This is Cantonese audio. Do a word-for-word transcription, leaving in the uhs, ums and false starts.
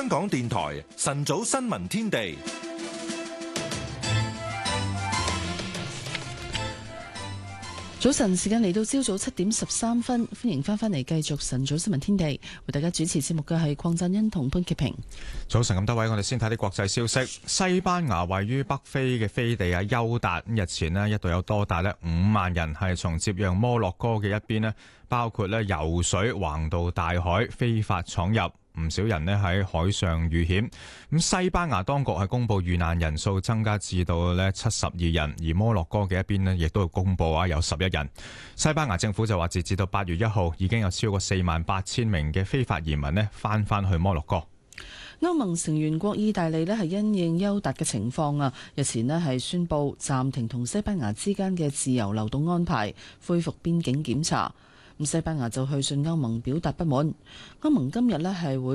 香港電台晨早新聞天地。 早晨，時間嚟到朝早七點十三分，歡迎翻返嚟繼續晨早新聞天地，為大家主持節目嘅係鄺振欣同潘潔平。 早晨咁多位，我哋先睇啲國際消息。西班牙位於北非嘅飛地啊休達，日前呢一度有多達咧五萬人係從接壤摩洛哥嘅一邊呢，包括咧游水橫渡大海，非法闖入。唔少人呢喺海上遇險，咁西班牙當局係公布遇難人數增加至到呢七十二人，而摩洛哥嘅一邊呢亦都公布啊有十一人。西班牙政府就話，截至到八月一號，已經有超過四萬八千名嘅非法移民呢翻返去摩洛哥。 歐盟成員國意大利呢係因應休達嘅情況啊，日前呢係宣布暫停同西班牙之間嘅自由流動安排，恢復邊境檢查。咁西班牙就去信歐盟表達不滿。歐盟今日呢係會